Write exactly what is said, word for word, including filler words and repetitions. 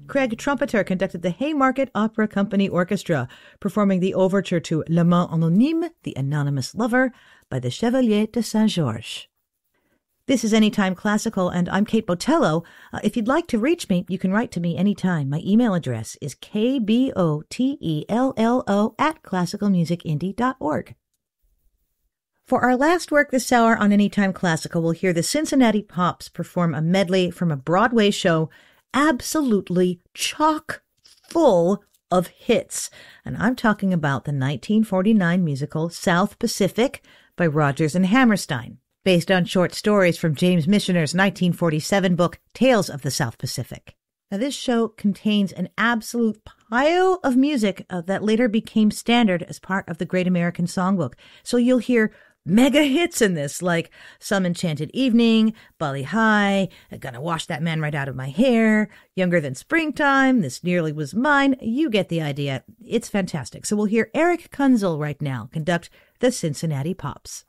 Craig Trumpeter conducted the Haymarket Opera Company Orchestra, performing the overture to L'Amant Anonyme, The Anonymous Lover, by the Chevalier de Saint-Georges. This is Anytime Classical, and I'm Kate Botello. Uh, if you'd like to reach me, you can write to me anytime. My email address is k b o t e l l o at classical music indie dot org. For our last work this hour on Anytime Classical, we'll hear the Cincinnati Pops perform a medley from a Broadway show absolutely chock full of hits. And I'm talking about the nineteen forty-nine musical South Pacific by Rodgers and Hammerstein, based on short stories from James Michener's nineteen forty-seven book, Tales of the South Pacific. Now, this show contains an absolute pile of music uh, that later became standard as part of the Great American Songbook. So you'll hear mega hits in this, like Some Enchanted Evening, Bali High, Gonna Wash That Man Right Out of My Hair, Younger Than Springtime, This Nearly Was Mine. You get the idea. It's fantastic. So we'll hear Eric Kunzel right now conduct the Cincinnati Pops.